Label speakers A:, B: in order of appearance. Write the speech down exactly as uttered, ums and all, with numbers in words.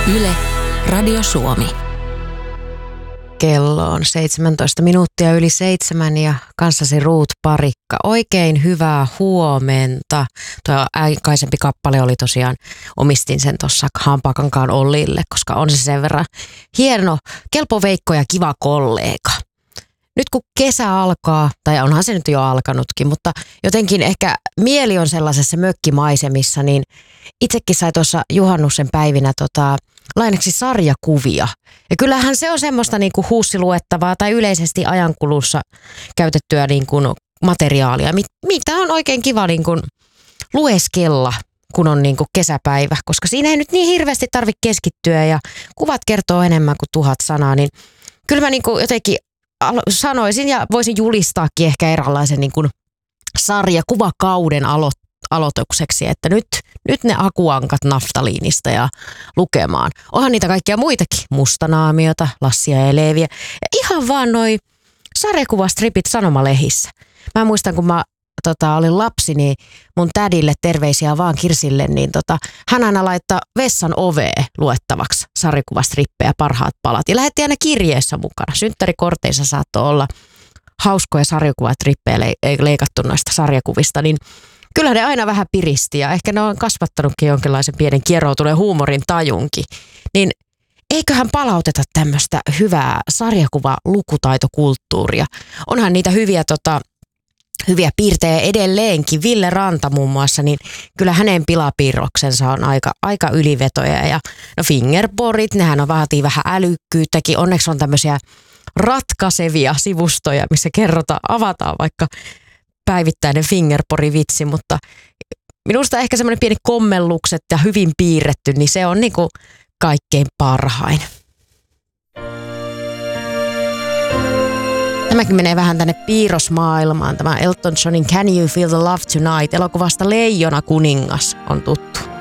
A: Yle, Radio Suomi.
B: Kello on seitsemäntoista minuuttia yli seitsemän ja kanssasi Ruut Parikka. Oikein hyvää huomenta. Tuo aikaisempi kappale oli tosiaan, omistin sen tuossa Hampaakankaan Ollille, koska on se sen verran hieno, kelpo Veikko ja kiva kollega. Nyt kun kesä alkaa, tai onhan se nyt jo alkanutkin, mutta jotenkin ehkä mieli on sellaisessa mökkimaisemissa, niin itsekin sai tuossa juhannuksen päivinä tota, lainaksi sarjakuvia. Ja kyllähän se on semmoista niin kuin huussiluettavaa tai yleisesti ajankulussa käytettyä niin kuin materiaalia, mitä on oikein kiva niin kuin lueskella, kun on niin kuin kesäpäivä, koska siinä ei nyt niin hirveästi tarvitse keskittyä ja kuvat kertoo enemmän kuin tuhat sanaa, niin kyllä mä niin kuin jotenkin sanoisin ja voisin julistaakin ehkä eräänlaisen niin kuin sarjakuvakauden alo- aloitukseksi, että nyt, nyt ne akuankat naftaliinista ja lukemaan. Onhan niitä kaikkia muitakin, Mustanaamiota, Lassia ja Leeviä ja ihan vaan noi sarjakuvastripit sanomalehissä. Mä muistan, kun mä tota, olin lapsi, niin mun tädille terveisiä vaan Kirsille, niin tota, hän aina laittaa vessan oveen luettavaksi sarjakuvastrippejä, parhaat palat. Ja lähetti aina kirjeessä mukana. Synttärikorteissa saattoi olla hauskoja sarjakuvatrippejä leikattu noista sarjakuvista, niin kyllä ne aina vähän piristi ja ehkä ne on kasvattanutkin jonkinlaisen pienen kieroutuneen huumorin tajunkin. Niin eiköhän palauteta tämmöistä hyvää sarjakuva-lukutaitokulttuuria. Onhan niitä hyviä tota, hyviä piirtejä edelleenkin. Ville Ranta muun muassa, niin kyllä hänen pilapiirroksensa on aika, aika ylivetoja. Ja no fingerboardit, nehän on vaatii vähän älykkyyttäkin. Onneksi on tämmöisiä ratkaisevia sivustoja, missä kerrotaan, avataan vaikka päivittäinen fingerboard-vitsi, mutta minusta ehkä semmoinen pieni kommellukset ja hyvin piirretty, niin se on niinku kaikkein parhain. Tämäkin menee vähän tänne piirrosmaailmaan. Tämä Elton Johnin Can You Feel the Love Tonight -elokuvasta Leijona kuningas on tuttu.